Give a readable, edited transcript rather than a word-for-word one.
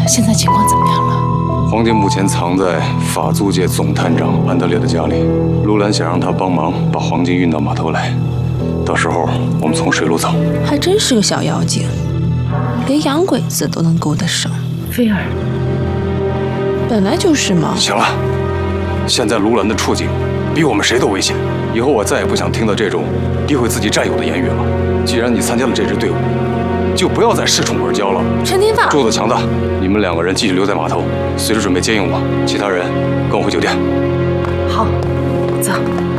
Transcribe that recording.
现在情况怎么样了？ 黄金目前藏在法租界总探长安德烈的家里。卢兰想让他帮忙把黄金运到码头来，到时候我们从水路走。 还真是个小妖精，连洋鬼子都能勾得上。 菲儿， 本来就是嘛。 行了，现在卢兰的处境比我们谁都危险。以后我再也不想听到这种诋毁自己战友的言语了。既然你参加了这支队伍，就不要再恃宠而骄了。 陈天放， 柱子强大，你们2个人继续留在码头，随时准备接应我。其他人跟我回酒店。 好，走。